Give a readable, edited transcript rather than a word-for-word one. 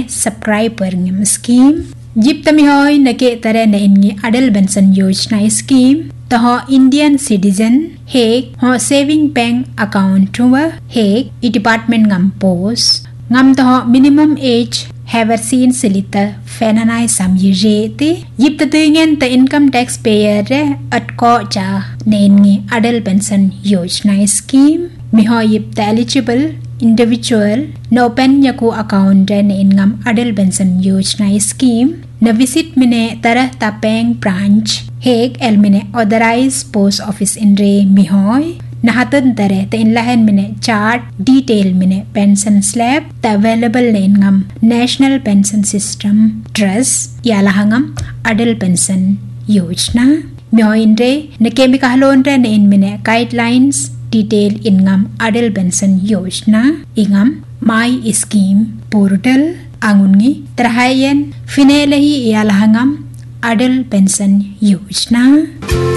subscriber ngam scheme jip tami hoy nake tare na ingi adal pension yojana scheme to ho Indian citizen hek ho saving bank account tuwa hek I department ngam post ngam to ho minimum age have seen silita fenanai sam yirete yip ta tingen ta income tax payer re at ko cha nengi adal pension yojana scheme mi ho yip ta eligible individual no pen yaku account ne ingam adal pension yojana scheme na visit mine tarah tapeng branch hek el mine authorized post office in re mi hoy na hatan tare ta in lahen mine chart detail mine pension slab ta available ne ingam national pension system trust ya lahangam adal pension yojana mi hoy in re na kemi kahlon re ne in mine guidelines detail ingam adal pension yojana ingam my scheme portal angungi terhayan finalehi ia lahangam adal pension yojana